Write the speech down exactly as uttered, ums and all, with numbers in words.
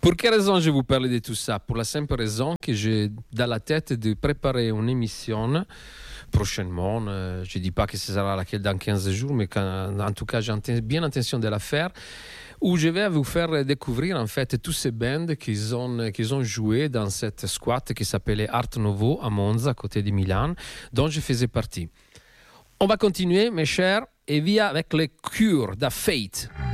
Pour quelle raison je vous parle de tout ça? Pour la simple raison que j'ai dans la tête de préparer une émission prochainement. Euh, je ne dis pas que ce sera laquelle dans quinze jours, mais quand, en tout cas, j'ai bien l'intention de la faire, où je vais vous faire découvrir en fait tous ces bands qu'ils ont, qu'ils ont joué dans cette squat qui s'appelait Art Nouveau à Monza, à côté de Milan, dont je faisais partie. On va continuer, mes chers, et via avec les Cure da Fate.